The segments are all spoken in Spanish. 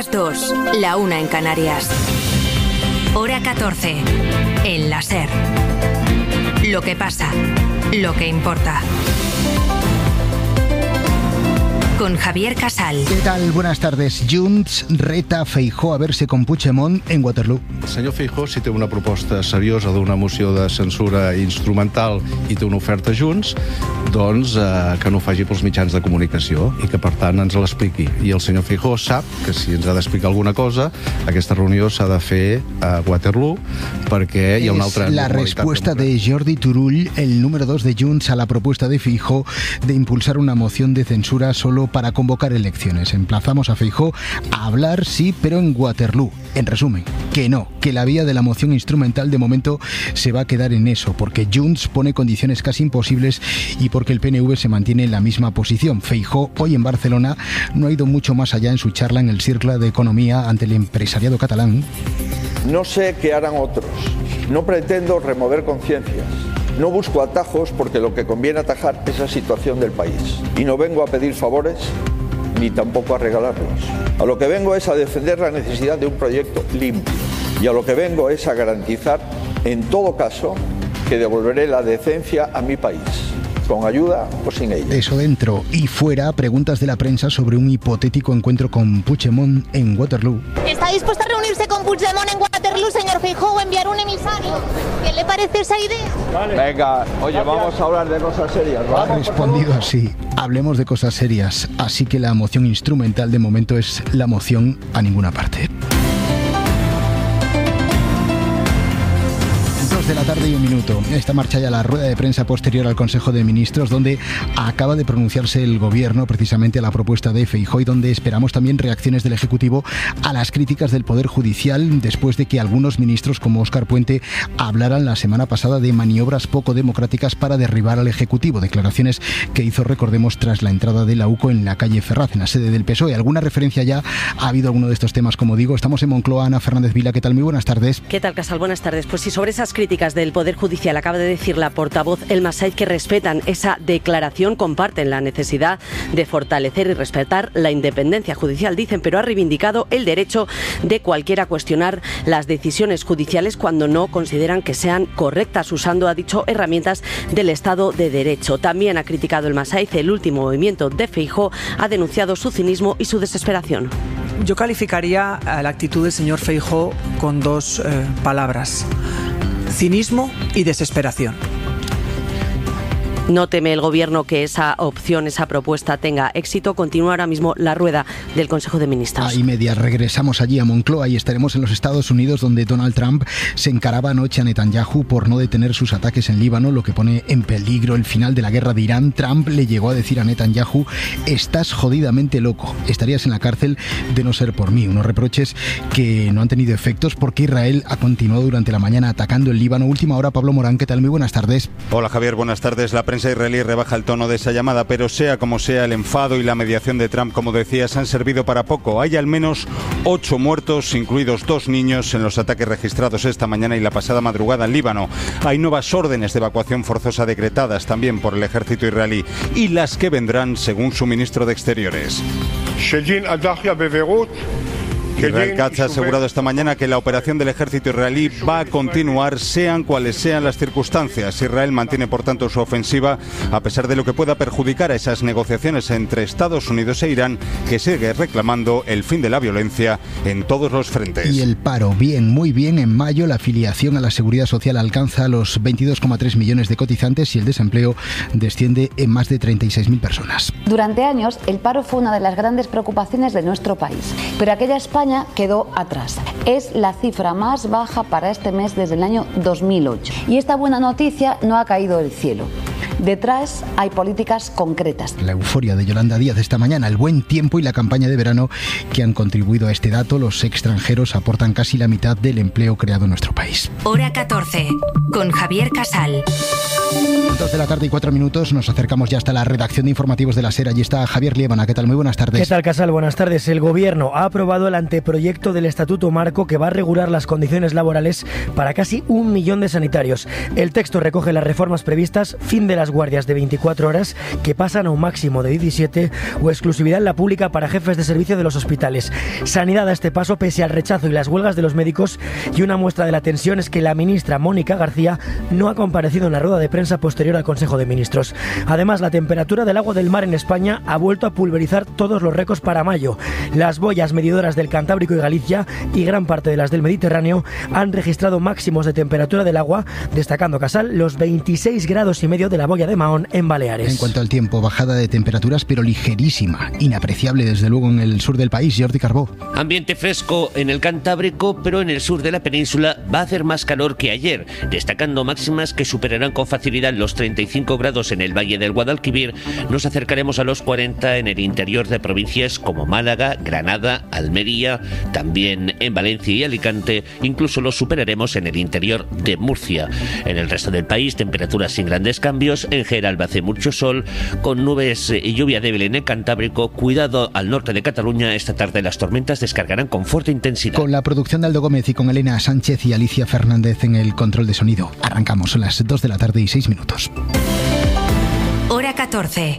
las 2, la 1 en Canarias. Hora 14, en la SER. Lo que pasa, lo que importa. Con Javier Casal. ¿Qué tal? Buenas tardes. Junts reta Feijóo a verse con Puigdemont en Waterloo. El senyor Feijóo, si té una proposta seriosa d'una moció de censura instrumental i té una oferta Junts, doncs que no ho faci pels mitjans de comunicació i que, per tant, ens l'expliqui. I el senyor Feijóo sap que si ens ha d'explicar alguna cosa, aquesta reunió s'ha de fer a Waterloo perquè hi ha una altra... Es la respuesta de Jordi Turull, el número 2 de Junts, a la propuesta de Feijóo de impulsar una moción de censura solo para convocar elecciones. Emplazamos a Feijóo a hablar, sí, pero en Waterloo. En resumen, que no, que la vía de la moción instrumental de momento se va a quedar en eso, porque Junts pone condiciones casi imposibles y porque el PNV se mantiene en la misma posición. Feijóo, hoy en Barcelona, no ha ido mucho más allá en su charla en el Cercle de Economía ante el empresariado catalán. No sé qué harán otros. No pretendo remover conciencias. No busco atajos porque lo que conviene atajar es la situación del país. Y no vengo a pedir favores ni tampoco a regalarlos. A lo que vengo es a defender la necesidad de un proyecto limpio. Y a lo que vengo es a garantizar, en todo caso, que devolveré la decencia a mi país. Con ayuda o sin ella. Eso dentro y fuera, preguntas de la prensa sobre un hipotético encuentro con Puigdemont en Waterloo. ¿Está dispuesto a reunirse con Puigdemont en Waterloo, señor Feijóo, o enviar un emisario? ¿Qué le parece esa idea? Vale. Venga, oye, vamos a hablar de cosas serias, ¿vale? Ha respondido así. Hablemos de cosas serias. Así que la moción instrumental de momento es la moción a ninguna parte. 2 de la tarde y 1 minuto. Esta marcha ya la rueda de prensa posterior al Consejo de Ministros, donde acaba de pronunciarse el Gobierno precisamente a la propuesta de Feijóo y donde esperamos también reacciones del Ejecutivo a las críticas del Poder Judicial después de que algunos ministros como Óscar Puente hablaran la semana pasada de maniobras poco democráticas para derribar al Ejecutivo. Declaraciones que hizo, recordemos, tras la entrada de la UCO en la calle Ferraz, en la sede del PSOE. ¿Alguna referencia ya ha habido alguno de estos temas? Como digo, estamos en Moncloa. Ana Fernández Vila, ¿qué tal? Muy buenas tardes. ¿Qué tal, Casal? Buenas tardes. Pues sí, sobre esas críticas del Poder Judicial acaba de decir la portavoz Elma Said que respetan esa declaración, comparten la necesidad de fortalecer y respetar la independencia judicial, dicen, pero ha reivindicado el derecho de cualquiera a cuestionar las decisiones judiciales cuando no consideran que sean correctas, usando, ha dicho, herramientas del Estado de Derecho. También ha criticado Elma Said el último movimiento de Feijóo, ha denunciado su cinismo y su desesperación. Yo calificaría la actitud del señor Feijóo con dos palabras: cinismo y desesperación. No teme el Gobierno que esa opción, esa propuesta tenga éxito. Continúa ahora mismo la rueda del Consejo de Ministros. Ahí media, regresamos allí a Moncloa y estaremos en los Estados Unidos, donde Donald Trump se encaraba anoche a Netanyahu por no detener sus ataques en Líbano, lo que pone en peligro el final de la guerra de Irán. Trump le llegó a decir a Netanyahu: estás jodidamente loco, estarías en la cárcel de no ser por mí. Unos reproches que no han tenido efectos porque Israel ha continuado durante la mañana atacando el Líbano. Última hora, Pablo Morán, ¿qué tal? Muy buenas tardes. Hola Javier, buenas tardes. La prensa israelí rebaja el tono de esa llamada, pero sea como sea, el enfado y la mediación de Trump, como decías, han servido para poco. Hay al menos 8 muertos, incluidos 2 niños, en los ataques registrados esta mañana y la pasada madrugada en Líbano. Hay nuevas órdenes de evacuación forzosa decretadas también por el ejército israelí, y las que vendrán, según su ministro de Exteriores. Israel Katz ha asegurado esta mañana que la operación del ejército israelí va a continuar, sean cuales sean las circunstancias. Israel mantiene, por tanto, su ofensiva, a pesar de lo que pueda perjudicar a esas negociaciones entre Estados Unidos e Irán, que sigue reclamando el fin de la violencia en todos los frentes. Y el paro, bien, muy bien. En mayo la afiliación a la Seguridad Social alcanza los 22,3 millones de cotizantes y el desempleo desciende en más de 36.000 personas. Durante años, el paro fue una de las grandes preocupaciones de nuestro país, pero aquella España quedó atrás. Es la cifra más baja para este mes desde el año 2008. Y esta buena noticia no ha caído del cielo. Detrás hay políticas concretas. La euforia de Yolanda Díaz esta mañana, el buen tiempo y la campaña de verano que han contribuido a este dato. Los extranjeros aportan casi la mitad del empleo creado en nuestro país. Hora 14, con Javier Casal. 2 de la tarde y 4 minutos, nos acercamos ya hasta la redacción de informativos de la SER. Allí está Javier Liébana. ¿Qué tal? Muy buenas tardes. ¿Qué tal, Casal? Buenas tardes. El Gobierno ha aprobado el anteproyecto del Estatuto Marco que va a regular las condiciones laborales para casi 1 millón de sanitarios. El texto recoge las reformas previstas: fin de las guardias de 24 horas que pasan a un máximo de 17 o exclusividad en la pública para jefes de servicio de los hospitales. Sanidad a este paso pese al rechazo y las huelgas de los médicos, y una muestra de la tensión es que la ministra Mónica García no ha comparecido en la rueda de prensa posterior al Consejo de Ministros. Además, la temperatura del agua del mar en España ha vuelto a pulverizar todos los récords para mayo. Las boyas medidoras del Cantábrico y Galicia y gran parte de las del Mediterráneo han registrado máximos de temperatura del agua, destacando Casal los 26,5 grados de la boya de Mahón en Baleares. En cuanto al tiempo, bajada de temperaturas pero ligerísima, inapreciable desde luego en el sur del país. Jordi Carbó. Ambiente fresco en el Cantábrico, pero en el sur de la península va a hacer más calor que ayer, destacando máximas que superarán con facilidad los 35 grados en el Valle del Guadalquivir. Nos acercaremos a los 40 en el interior de provincias como Málaga, Granada, Almería, también en Valencia y Alicante. Incluso los superaremos en el interior de Murcia. En el resto del país, temperaturas sin grandes cambios. En general va a hacer mucho sol, con nubes y lluvia débil en el Cantábrico. Cuidado al norte de Cataluña. Esta tarde las tormentas descargarán con fuerte intensidad. Con la producción de Aldo Gómez y con Elena Sánchez y Alicia Fernández en el control de sonido. Arrancamos a las 2 de la tarde y 6 minutos. Hora 14.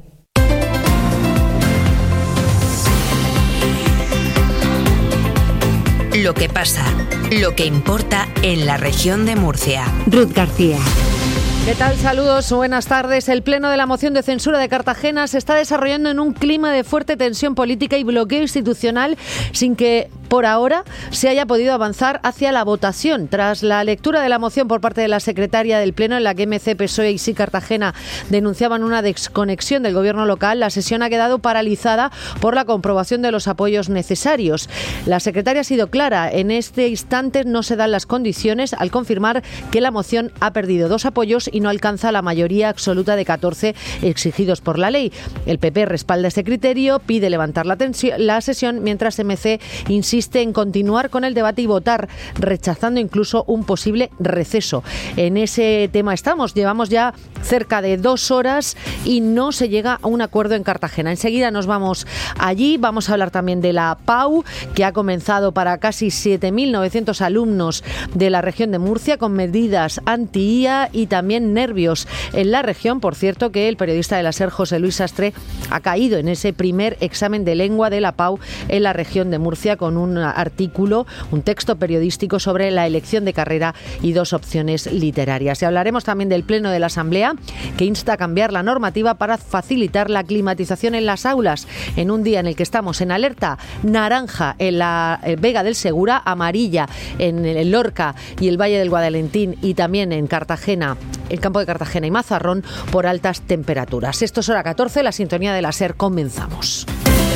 Lo que pasa, lo que importa en la región de Murcia. Ruth García. ¿Qué tal? Saludos, buenas tardes. El pleno de la moción de censura de Cartagena se está desarrollando en un clima de fuerte tensión política y bloqueo institucional, sin que por ahora se haya podido avanzar hacia la votación. Tras la lectura de la moción por parte de la secretaria del pleno, en la que MC, PSOE y Sí Cartagena denunciaban una desconexión del gobierno local, la sesión ha quedado paralizada por la comprobación de los apoyos necesarios. La secretaria ha sido clara: en este instante no se dan las condiciones, al confirmar que la moción ha perdido 2 apoyos y no alcanza la mayoría absoluta de 14 exigidos por la ley. El PP respalda ese criterio, pide levantar la sesión, mientras MC insiste en continuar con el debate y votar, rechazando incluso un posible receso. En ese tema estamos. Llevamos ya cerca de 2 horas y no se llega a un acuerdo en Cartagena. Enseguida nos vamos allí. Vamos a hablar también de la PAU, que ha comenzado para casi 7.900 alumnos de la región de Murcia con medidas anti-IA y también nervios en la región. Por cierto, que el periodista de la SER, José Luis Sastre, ha caído en ese primer examen de lengua de la PAU en la región de Murcia con un artículo, un texto periodístico sobre la elección de carrera y 2 opciones literarias. Y hablaremos también del pleno de la Asamblea, que insta a cambiar la normativa para facilitar la climatización en las aulas, en un día en el que estamos en alerta naranja en la Vega del Segura, amarilla en el Lorca y el Valle del Guadalentín, y también en Cartagena, el campo de Cartagena y Mazarrón, por altas temperaturas. Esto es Hora 14, la sintonía de la SER. Comenzamos.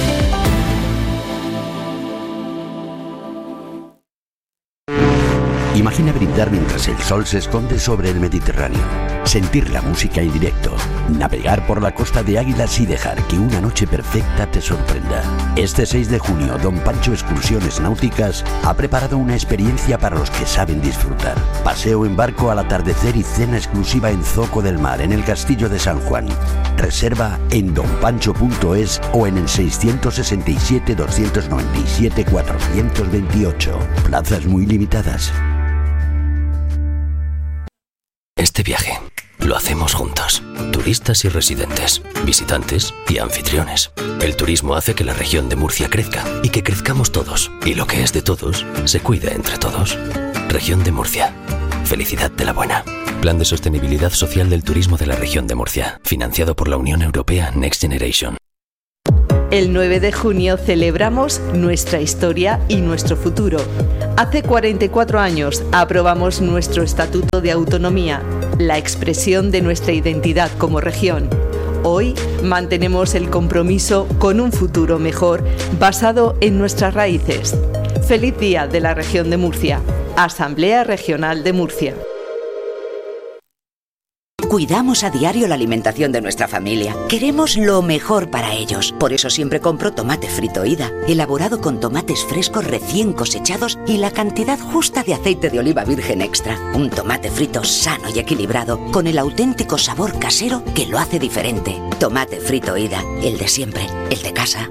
Imagina brindar mientras el sol se esconde sobre el Mediterráneo, sentir la música en directo, navegar por la costa de Águilas y dejar que una noche perfecta te sorprenda. Este 6 de junio, Don Pancho Excursiones Náuticas ha preparado una experiencia para los que saben disfrutar. Paseo en barco al atardecer y cena exclusiva en Zoco del Mar, en el Castillo de San Juan. Reserva en donpancho.es o en el 667 297 428. Plazas muy limitadas. Este viaje lo hacemos juntos. Turistas y residentes, visitantes y anfitriones. El turismo hace que la región de Murcia crezca y que crezcamos todos. Y lo que es de todos, se cuida entre todos. Región de Murcia. Felicidad de la buena. Plan de Sostenibilidad Social del Turismo de la Región de Murcia. Financiado por la Unión Europea Next Generation. El 9 de junio celebramos nuestra historia y nuestro futuro. Hace 44 años aprobamos nuestro Estatuto de Autonomía, la expresión de nuestra identidad como región. Hoy mantenemos el compromiso con un futuro mejor basado en nuestras raíces. Feliz Día de la Región de Murcia. Asamblea Regional de Murcia. Cuidamos a diario la alimentación de nuestra familia. Queremos lo mejor para ellos. Por eso siempre compro tomate frito Ida, elaborado con tomates frescos recién cosechados y la cantidad justa de aceite de oliva virgen extra. Un tomate frito sano y equilibrado, con el auténtico sabor casero que lo hace diferente. Tomate frito Ida, el de siempre, el de casa.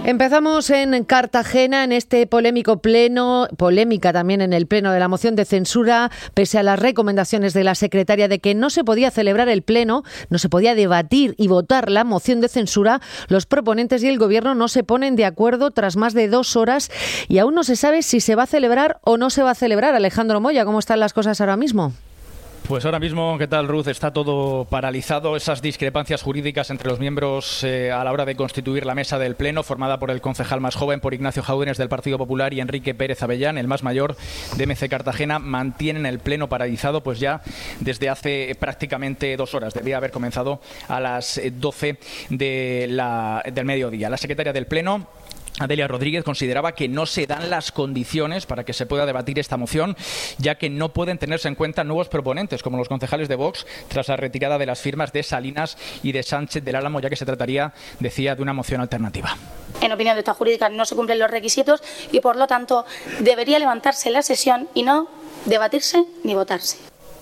Empezamos en Cartagena, en este polémico pleno, polémica también en el pleno de la moción de censura, pese a las recomendaciones de la secretaria de que no se podía celebrar el pleno, no se podía debatir y votar la moción de censura. Los proponentes y el gobierno no se ponen de acuerdo tras más de 2 horas y aún no se sabe si se va a celebrar o no se va a celebrar. Alejandro Moya, ¿cómo están las cosas ahora mismo? Pues ahora mismo, ¿qué tal, Ruth? Está todo paralizado. Esas discrepancias jurídicas entre los miembros a la hora de constituir la mesa del Pleno, formada por el concejal más joven, por Ignacio Jaúdenes del Partido Popular, y Enrique Pérez Avellán, el más mayor de MC Cartagena, mantienen el Pleno paralizado pues ya desde hace prácticamente 2 horas. Debía haber comenzado a las 12 del mediodía. La secretaria del Pleno, Adelia Rodríguez, consideraba que no se dan las condiciones para que se pueda debatir esta moción, ya que no pueden tenerse en cuenta nuevos proponentes, como los concejales de Vox, tras la retirada de las firmas de Salinas y de Sánchez del Álamo, ya que se trataría, decía, de una moción alternativa. En opinión de esta jurídica, no se cumplen los requisitos y, por lo tanto, debería levantarse la sesión y no debatirse ni votarse.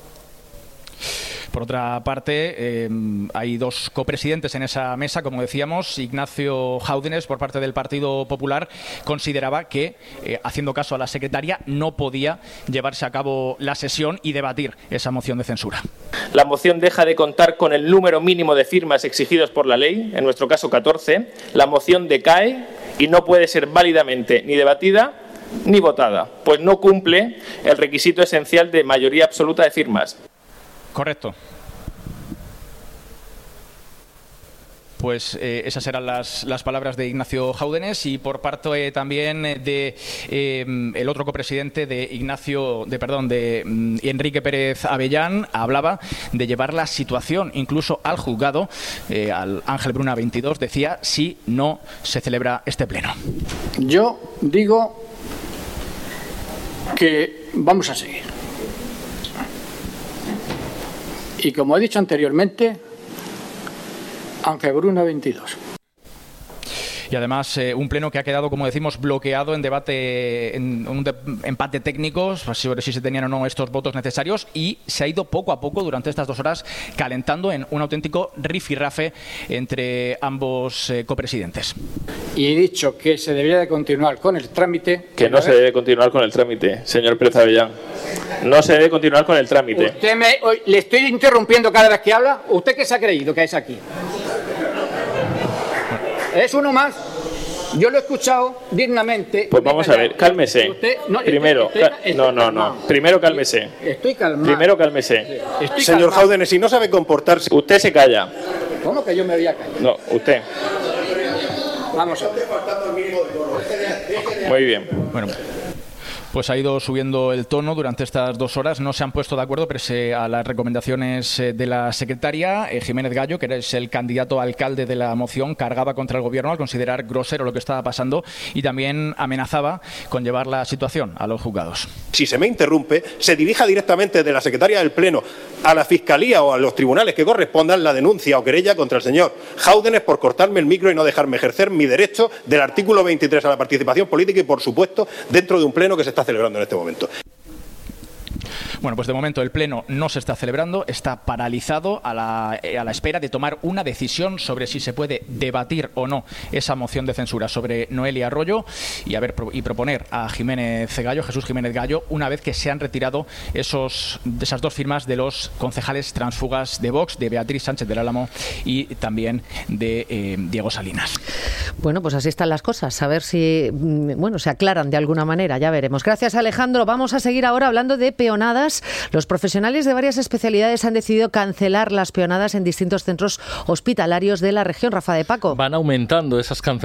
Por otra parte, hay 2 copresidentes en esa mesa, como decíamos. Ignacio Jaúdenes, por parte del Partido Popular, consideraba que, haciendo caso a la secretaria, no podía llevarse a cabo la sesión y debatir esa moción de censura. La moción deja de contar con el número mínimo de firmas exigidos por la ley, en nuestro caso 14. La moción decae y no puede ser válidamente ni debatida ni votada, pues no cumple el requisito esencial de mayoría absoluta de firmas. Correcto. Pues esas eran las palabras de Ignacio Jaúdenes, y por parte también de el otro copresidente de Enrique Pérez Avellán, hablaba de llevar la situación incluso al juzgado, al Ángel Bruna 22, decía, si no se celebra este pleno. Yo digo que vamos a seguir. Y como he dicho anteriormente, Ángel Bruna 22. Y además un pleno que ha quedado, como decimos, bloqueado en debate, en un empate técnico sobre si se tenían o no estos votos necesarios, y se ha ido poco a poco durante estas 2 horas calentando en un auténtico rifirrafe entre ambos copresidentes. Y he dicho que se debería de continuar con el trámite. Que no se debe continuar con el trámite, señor Pérez Avellán. No se debe continuar con el trámite. ¿Le estoy interrumpiendo cada vez que habla? ¿Usted qué se ha creído que es aquí? Es uno más. Yo lo he escuchado dignamente. Pues vamos a ver, cálmese. Primero, Primero cálmese. Estoy calmado. Primero cálmese. Señor Jaúdenes, si no sabe comportarse, usted se calla. ¿Cómo que yo me voy a callar? No, usted. Vamos a ver. Muy bien. Bueno, pues ha ido subiendo el tono durante estas 2 horas. No se han puesto de acuerdo pese a las recomendaciones de la secretaria. Jiménez Gallo, que es el candidato a alcalde de la moción, cargaba contra el gobierno al considerar grosero lo que estaba pasando, y también amenazaba con llevar la situación a los juzgados. Si se me interrumpe, se dirija directamente de la secretaria del Pleno a la Fiscalía o a los tribunales que correspondan la denuncia o querella contra el señor Jaúdenes por cortarme el micro y no dejarme ejercer mi derecho del artículo 23 a la participación política y, por supuesto, dentro de un pleno que se está celebrando en este momento. Bueno, pues de momento el pleno no se está celebrando, está paralizado a la espera de tomar una decisión sobre si se puede debatir o no esa moción de censura sobre Noelia Arroyo y proponer a Jesús Jiménez Gallo, una vez que se han retirado esas 2 firmas de los concejales transfugas de Vox, de Beatriz Sánchez del Álamo y también de Diego Salinas. Bueno, pues así están las cosas. A ver si se aclaran de alguna manera, ya veremos. Gracias, Alejandro. Vamos a seguir ahora hablando de peonadas. Los profesionales de varias especialidades han decidido cancelar las peonadas en distintos centros hospitalarios de la región. Rafa de Paco. Van aumentando esas cancelaciones